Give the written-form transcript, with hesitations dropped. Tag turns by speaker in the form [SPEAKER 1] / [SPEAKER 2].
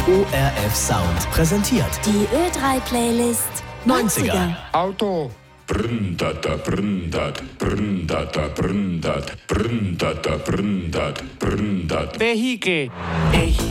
[SPEAKER 1] ORF Sound präsentiert
[SPEAKER 2] Die Ö3-Playlist
[SPEAKER 1] 90er.
[SPEAKER 3] Auto. Brndata, brndat, brndata, brndat, brndata, brndat, brndat.
[SPEAKER 4] Vehikel.